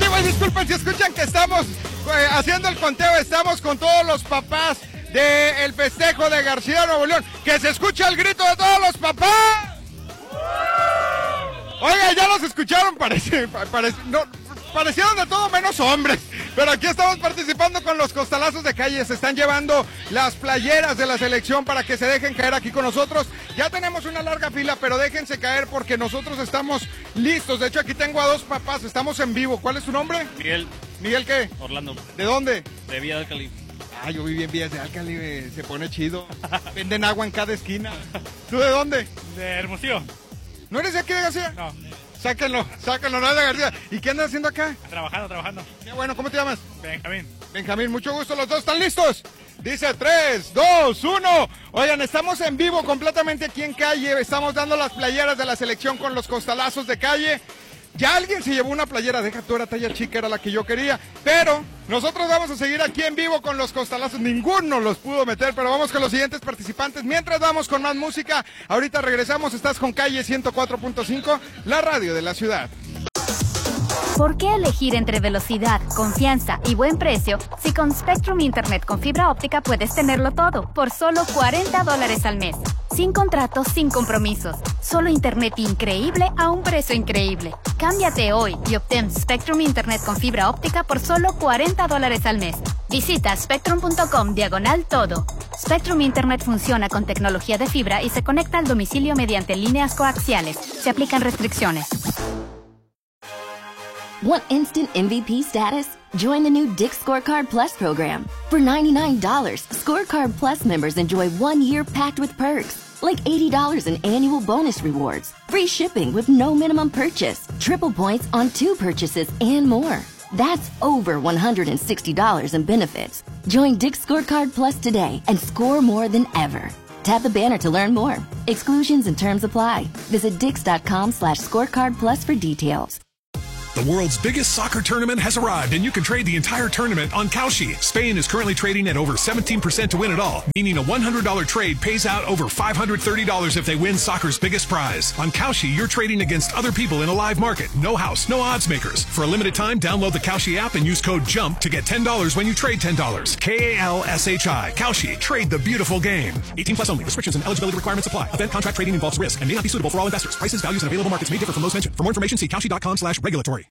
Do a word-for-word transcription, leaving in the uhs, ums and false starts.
vivo y disculpen si escuchan que estamos eh, haciendo el conteo, estamos con todos los papás del festejo de García Nuevo León. Que se escucha el grito de todos los papás. Oiga, ya los escucharon, parece, parece, no, parecieron de todo menos hombres. Pero aquí estamos participando con los costalazos de calle. Se están llevando las playeras de la selección para que se dejen caer aquí con nosotros. Ya tenemos una larga fila, pero déjense caer porque nosotros estamos listos. De hecho, aquí tengo a dos papás, estamos en vivo. ¿Cuál es su nombre? Miguel. ¿Miguel qué? Orlando. ¿De dónde? De Villa de Alcalí. Ah, yo viví en Villas de Alcalí, eh, se pone chido. Venden agua en cada esquina. ¿Tú de dónde? De Hermosillo. ¿No eres de aquí de García? No. Sáquenlo, sáquenlo, no es de García. ¿Y qué andas haciendo acá? Trabajando, trabajando. Qué bueno, ¿cómo te llamas? Benjamín. Benjamín, mucho gusto, los dos están listos. Dice tres, dos, uno. Oigan, estamos en vivo completamente aquí en calle. Estamos dando las playeras de la selección con los costalazos de calle. Ya alguien se llevó una playera, deja tú, era talla chica, era la que yo quería. Pero nosotros vamos a seguir aquí en vivo con los costalazos. Ninguno los pudo meter, pero vamos con los siguientes participantes. Mientras vamos con más música, ahorita regresamos. Estás con Calle ciento cuatro punto cinco, la radio de la ciudad. ¿Por qué elegir entre velocidad, confianza y buen precio si con Spectrum Internet con fibra óptica puedes tenerlo todo por solo cuarenta dólares al mes? Sin contratos, sin compromisos. Solo internet increíble a un precio increíble. Cámbiate hoy y obtén Spectrum Internet con fibra óptica por solo cuarenta dólares al mes. Visita spectrum punto com diagonal todo. Spectrum Internet funciona con tecnología de fibra y se conecta al domicilio mediante líneas coaxiales. Se aplican restricciones. Want instant M V P status? Join the new Dick's Scorecard Plus program. For ninety-nine dollars, Scorecard Plus members enjoy one year packed with perks, like eighty dollars in annual bonus rewards, free shipping with no minimum purchase, triple points on two purchases, and more. That's over one hundred sixty dollars in benefits. Join Dick's Scorecard Plus today and score more than ever. Tap the banner to learn more. Exclusions and terms apply. Visit dix.com slash scorecard plus for details. The world's biggest soccer tournament has arrived, and you can trade the entire tournament on Kalshi. Spain is currently trading at over seventeen percent to win it all, meaning a one hundred dollars trade pays out over five hundred thirty dollars if they win soccer's biggest prize. On Kalshi, you're trading against other people in a live market. No house, no odds makers. For a limited time, download the Kalshi app and use code JUMP to get ten dollars when you trade ten dollars. K A L S H I. Kalshi. Trade the beautiful game. eighteen plus only. Restrictions and eligibility requirements apply. Event contract trading involves risk and may not be suitable for all investors. Prices, values, and available markets may differ from those mentioned. For more information, see kalshi.com slash regulatory.